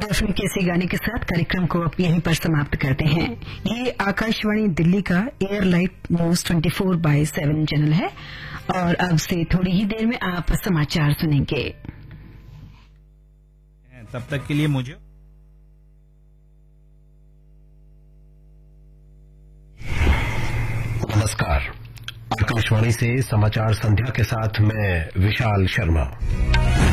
Film के इसी गाने के साथ कार्यक्रम को अब यहीं पर समाप्त करते हैं। ये आकाशवाणी दिल्ली का एयर लाइट न्यूज 24/7 चैनल है और अब से थोड़ी ही देर में आप समाचार सुनेंगे। तब तक के लिए मुझे नमस्कार। आकाशवाणी से समाचार संध्या के साथ मैं विशाल शर्मा।